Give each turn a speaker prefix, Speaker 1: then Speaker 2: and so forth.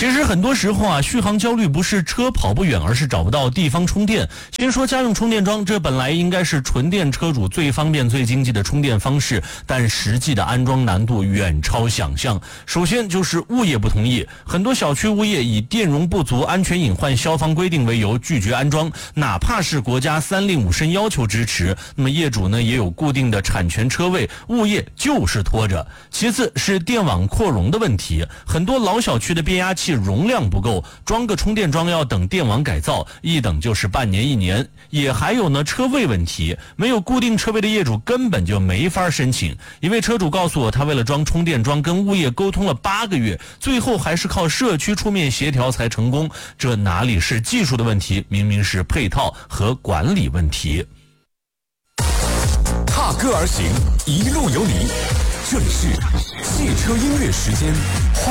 Speaker 1: 其实很多时候啊，续航焦虑不是车跑不远，而是找不到地方充电。先说家用充电桩，这本来应该是纯电车主最方便最经济的充电方式，但实际的安装难度远超想象。首先就是物业不同意，很多小区物业以电容不足、安全隐患、消防规定为由拒绝安装，哪怕是国家3令5申要求支持，那么业主呢也有固定的产权车位，物业就是拖着。其次是电网扩容的问题，很多老小区的变压器容量不够，装个充电桩要等电网改造，一等就是半年1年。也还有呢车位问题，没有固定车位的业主根本就没法申请。一位车主告诉我，他为了装充电桩跟物业沟通了8个月，最后还是靠社区出面协调才成功。这哪里是技术的问题，明明是配套和管理问题。
Speaker 2: 踏歌而行，一路有你。这里是汽车音乐时间。